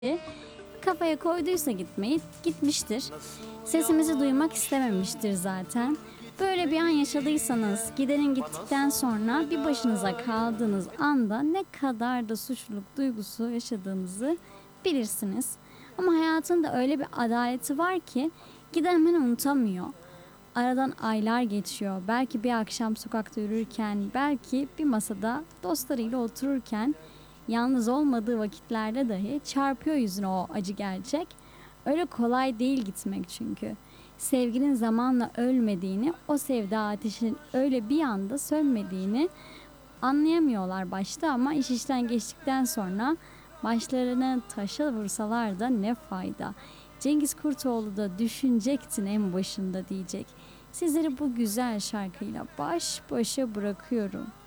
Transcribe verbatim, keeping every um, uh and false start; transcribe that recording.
Kafaya koyduysa gitmeyi gitmiştir. Sesimizi duymak istememiştir zaten. Böyle bir an yaşadıysanız, gidenin gittikten sonra bir başınıza kaldığınız anda ne kadar da suçluluk duygusu yaşadığınızı bilirsiniz. Ama hayatın da öyle bir adaleti var ki giden hemen unutamıyor. Aradan aylar geçiyor. Belki bir akşam sokakta yürürken, belki bir masada dostlarıyla otururken, yalnız olmadığı vakitlerde dahi çarpıyor yüzüne o acı gerçek. Öyle kolay değil gitmek çünkü. Sevginin zamanla ölmediğini, o sevda ateşinin öyle bir anda sönmediğini anlayamıyorlar başta, ama iş işten geçtikten sonra başlarını taşa vursalar da ne fayda. Cengiz Kurtoğlu da düşünecektin en başında diyecek. Sizleri bu güzel şarkıyla baş başa bırakıyorum.